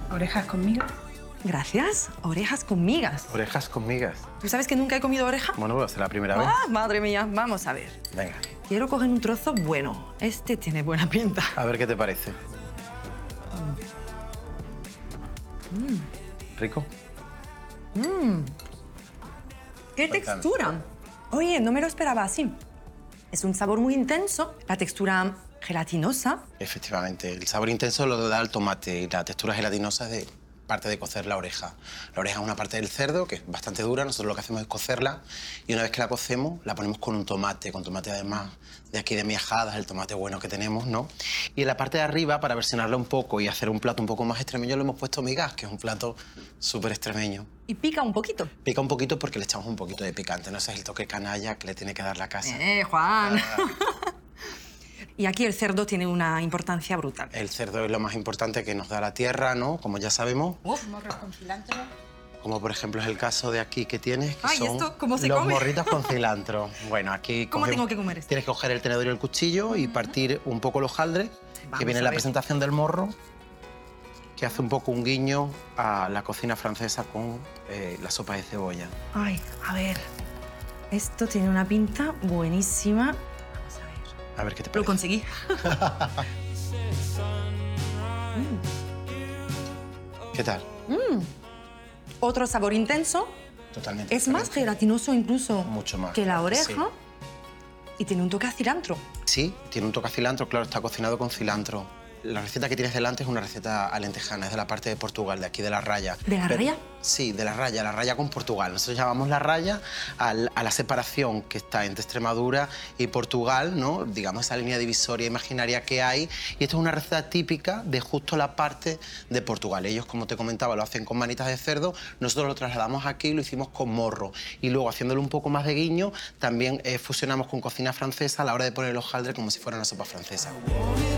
¿Orejas con migas? Gracias. Orejas con migas. Orejas con migas. ¿Tú sabes que nunca he comido oreja? Bueno, va a ser la primera vez. Ah, madre mía. Vamos a ver. Venga, Quiero coger un trozo bueno. Este tiene buena pinta. a ver qué te parece. ¿Rico? ¡Qué textura! Oye, no me lo esperaba así. Es un sabor muy intenso, la textura gelatinosa. Efectivamente, el sabor intenso lo da el tomate y la textura gelatinosa es de parte de cocer la oreja. La oreja es una parte del cerdo que es bastante dura, nosotros lo que hacemos es cocerla y una vez que la cocemos la ponemos con tomate además de aquí de Miajadas, el tomate bueno que tenemos, ¿no? Y en la parte de arriba, para versionarla un poco y hacer un plato un poco más extremeño, le hemos puesto migas, que es un plato súper extremeño. Y pica un poquito. Pica un poquito porque le echamos un poquito de picante, no ese es el toque canalla que le tiene que dar la casa. Juan. Y aquí el cerdo tiene una importancia brutal. El cerdo es lo más importante que nos da la tierra, ¿no? Como ya sabemos. Morros con cilantro. Como por ejemplo es el caso de aquí que tienes, que Ay, son ¿esto cómo se los come? morritos con cilantro. Bueno, aquí ¿Cómo tengo que comer esto? Tienes que coger el tenedor y el cuchillo y partir un poco los hojaldres, Vamos que viene a la ver. presentación del morro, que hace un poco un guiño a la cocina francesa con la sopa de cebolla. Ay, a ver. Esto tiene una pinta buenísima. Vamos a ver. A ver qué te Lo parece. conseguí. ¿Qué tal? Otro sabor intenso. Totalmente Es más diferente. gelatinoso incluso Mucho más, que la claro que oreja. sí. Y tiene un toque a cilantro. Sí, tiene un toque a cilantro, claro, está cocinado con cilantro. La receta que tienes delante es una receta alentejana, es de la parte de Portugal, de aquí de La Raya. ¿De La Raya? Sí, de La Raya con Portugal. Nosotros llamamos La Raya a la separación que está entre Extremadura y Portugal, ¿no? Digamos, esa línea divisoria imaginaria que hay. Y esto es una receta típica de justo la parte de Portugal. Ellos, como te comentaba, lo hacen con manitas de cerdo, nosotros lo trasladamos aquí y lo hicimos con morro. Y luego, haciéndole un poco más de guiño, también fusionamos con cocina francesa a la hora de poner el hojaldre como si fuera una sopa francesa.